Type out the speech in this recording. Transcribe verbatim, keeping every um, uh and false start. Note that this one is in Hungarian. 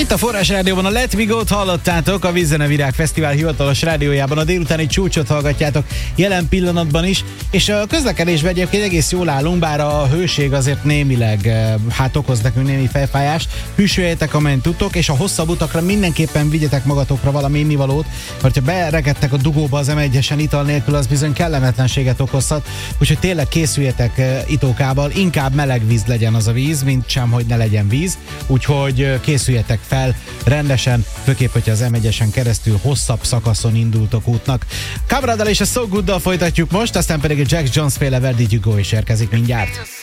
Itt a Forrás Rádióban a Let Me Go-t hallottátok, a Vízzenevirág Fesztivál hivatalos rádiójában a délutáni csúcsot hallgatjátok jelen pillanatban is, és a közlekedésben egyébként egész jól állunk, bár a hőség azért némileg hát okoz nekünk némi fejfájást. Hűsöljetek, amelyen tudtok, és a hosszabb utakra mindenképpen vigyetek magatokra valami innivalót, mert ha berekedtek a dugóba az em egyesen ital nélkül, az bizony kellemetlenséget okozhat, úgyhogy tényleg készüljetek itókával, inkább meleg víz legyen az a víz, mint sem, hogy ne legyen víz, úgyhogy készüljetek fel rendesen, főképp, hogyha az em egyesen keresztül hosszabb szakaszon indultok útnak. Cabradal és a So Good-dal folytatjuk most, aztán pedig a Jack Jones féle Where Did You Go is érkezik mindjárt.